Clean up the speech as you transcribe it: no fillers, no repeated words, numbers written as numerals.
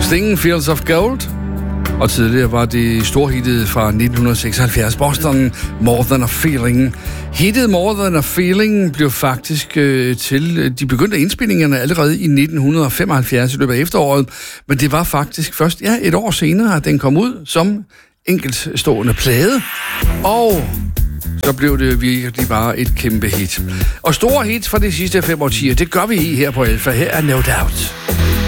Sting, Fields of Gold. Og tidligere var det storhittet fra 1976, Boston, More Than a Feeling. Hittet More Than a Feeling blev faktisk til de begyndte indspillingerne allerede i 1975 i løbet af efteråret, men det var faktisk først et år senere, at den kom ud som enkeltstående plade, og så blev det virkelig bare et kæmpe hit. Og store hits fra de sidste 5 årtier, det gør vi her på Alpha. Her er No Doubt.